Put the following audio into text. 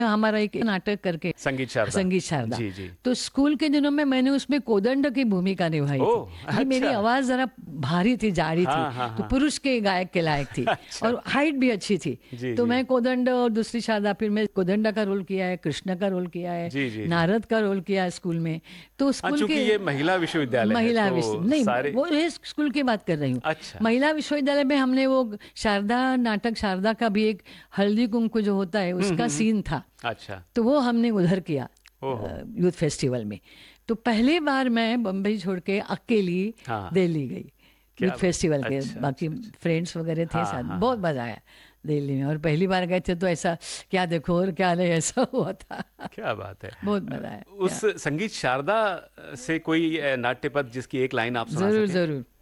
हमारा एक नाटक करके संगीत शारदा। संगीत शारदा। जी जी। तो स्कूल के दिनों में मैंने उसमें कोदंड की भूमिका निभाई ओह, थी। जी, मेरी अच्छा। आवाज जरा भारी थी, जाड़ी थी, हाँ हाँ तो हाँ। पुरुष के गायक के लायक थी। अच्छा। और हाइट भी अच्छी थी। जी तो जी मैं कोदंड, और दूसरी शारदा, फिर मैं कोदंडा का रोल किया है, कृष्ण का रोल किया है, जी जी जी। नारद का रोल किया है स्कूल में। तो हाँ, स्कूल चूंकि के ये महिला विश्वविद्यालय है महिला विश्व तो नहीं, सारे। वो ये स्कूल की बात कर रही हूँ। अच्छा। महिला विश्वविद्यालय में हमने वो शारदा नाटक, शारदा का भी एक हल्दी कुंकू जो होता है उसका सीन था, अच्छा। तो वो हमने उधर किया ओहो। यूथ फेस्टिवल में। तो पहली बार मैं बम्बई छोड़ के अकेली हाँ। दिल्ली गई यूथ क्या बात। फेस्टिवल के। अच्छा बाकी अच्छा अच्छा। फ्रेंड्स वगैरह थे हाँ साथ, हाँ बहुत हाँ। मजा आया दिल्ली में। और पहली बार गए थे तो ऐसा क्या देखो और क्या नहीं, ऐसा हुआ था। क्या बात है। बहुत मजा आया। उस संगीत शारदा से कोई नाट्य पद जिसकी एक लाइन आप सुना जरूर सकें? जरूर।